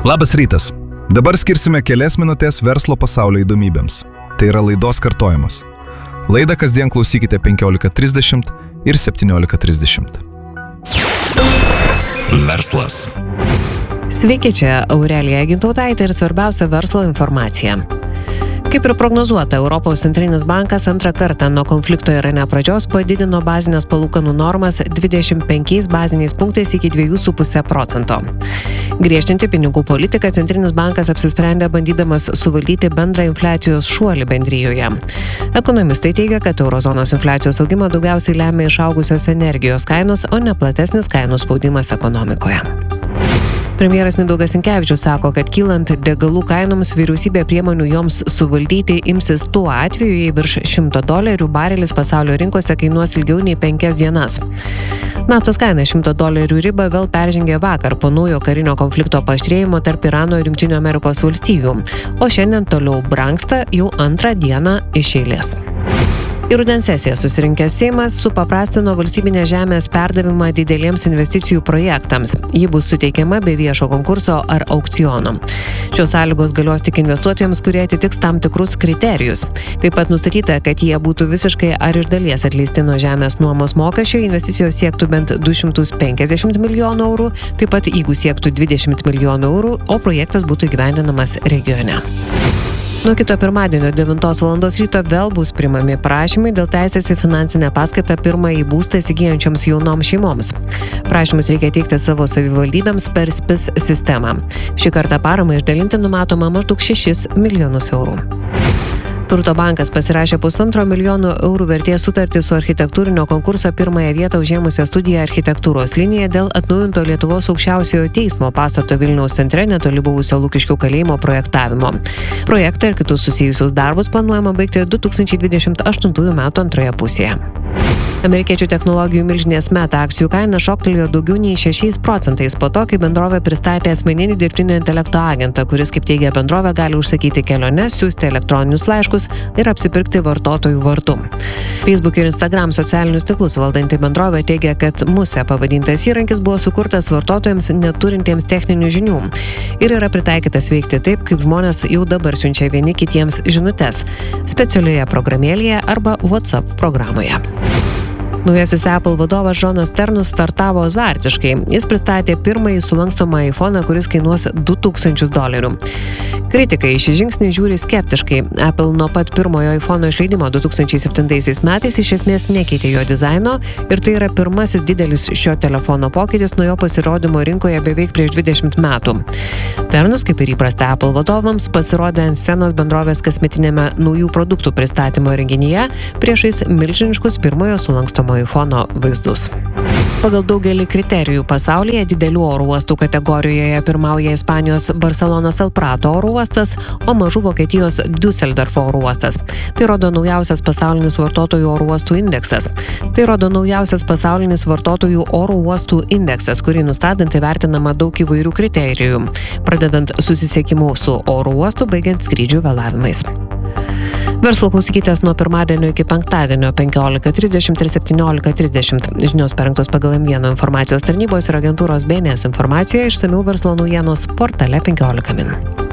Labas rytas. Dabar skirsime kelias minutės verslo pasaulio įdomybėms. Tai yra laidos kartojimas. Laidą kasdien klausykite 15:30 ir 17:30. Verslas. Sveiki, čia Aurelija Gintautaitė ir svarbiausia verslo informacija. Kaip ir prognozuota, Europos centrinis bankas antrą kartą nuo konflikto Irane pradžios padidino bazinės palūkanų normas 25 baziniais punktais iki 2,5%. Griežtinti pinigų politiką centrinis bankas apsisprendė bandydamas suvaldyti bendrą infliacijos šuolį bendrijoje. Ekonomistai teigia, kad eurozonos infliacijos augimą daugiausiai lemia išaugusios energijos kainos, o ne platesnis kainų spaudimas ekonomikoje. Premjeras Mindaugas Sinkevičius sako, kad kylant degalų kainoms vyriausybė priemonių joms suvaldyti imsis tuo atveju, jei virš $100 barelis pasaulio rinkose kainuos ilgiau nei 5 dienas. Naftos kaina $100 ribą vėl peržengė vakar po naujo karinio konflikto paaštrėjimo tarp Irano ir Jungtinių Amerikos valstijų, o šiandien toliau brangsta jau antrą dieną iš eilės. Į rudens sesiją susirinkęs Seimas supaprastino valstybinės žemės perdavimą dideliems investicijų projektams. Ji bus suteikiama be viešo konkurso ar aukciono. Šios sąlygos galios tik investuotojams, kurie atitiks tam tikrus kriterijus. Taip pat nustatyta, kad jie būtų visiškai ar iš dalies atleisti nuo žemės nuomos mokesčio, investicijos siektų bent 250 milijonų eurų, taip pat jeigu siektų 20 milijonų eurų, o projektas būtų įgyvendinamas regione. Nuo kito pirmadienio 9 val. Ryto vėl bus priimami prašymai dėl teisės į finansinę paskatą pirmąjį būstą įsigyjančioms jaunoms šeimoms. Prašymus reikia teikti savo savivaldybėms per SPIS sistemą. Šį kartą paramą išdalinti numatoma maždaug 6 milijonus eurų. Turto bankas pasirašė $1,5 milijono vertės sutartį su architektūrinio konkurso pirmąją vietą užėmusią studiją Architektūros linija dėl atnaujinto Lietuvos aukščiausiojo teismo pastato Vilniaus centre netoli buvusio Lukiškių kalėjimo projektavimo. Projektą ir kitus susijusius darbus planuojama baigti 2028 metų antroje pusėje. Amerikiečių technologijų milžinės Meta akcijų kaina šoktelėjo daugiau nei 6% po to, kai bendrovė pristatė asmeninį dirbtinio intelekto agentą, kuris, kaip teigia bendrovė, gali užsakyti keliones, siųsti elektroninius laiškus ir apsipirkti vartotojų vardu. Facebook ir Instagram socialinius tinklus valdanti bendrovė teigia, kad Musė pavadintas įrankis buvo sukurtas vartotojams neturintiems techninių žinių ir yra pritaikytas veikti taip, kaip žmonės jau dabar siunčia vieni kitiems žinutes specialioje programėlėje arba WhatsApp programoje. Naujasis Apple vadovas Džonas Sternus startavo azartiškai. Jis pristatė pirmąjį sulankstomą iPhone'ą, kuris kainuos $2,000. Kritikai šį žingsnį žiūri skeptiškai. Apple nuo pat pirmojo iPhone'o išleidimo 2007 metais iš esmės nekeitė jo dizaino ir tai yra pirmasis didelis šio telefono pokytis nuo jo pasirodymo rinkoje beveik prieš 20 metų. Sternus, kaip ir įprasta Apple vadovams, pasirodė ant scenos bendrovės kasmetinėme naujų produktų pristatymo renginyje priešais milžiniškus pirmojo sulankstomo iPhone'o vaizdus. Pagal daugelį kriterijų pasaulyje didelių oro uostų kategorijoje pirmauja Ispanijos Barcelonos El Prat oro uostas, o mažų Vokietijos Düsseldorfo oro uostas. Tai rodo naujausias pasaulinis vartotojų oro uostų indeksas, kurį nustatant įvertinama daug įvairių kriterijų, pradedant susisiekimu su oro uostu, baigiant skrydžių vėlavimais. Verslo klausykitės nuo pirmadienio iki penktadienio 15:30 ir 17:30. Žinios parengtos pagal M1 informacijos tarnybos ir agentūros BNS informaciją, išsamiau verslo naujienos portale 15 min.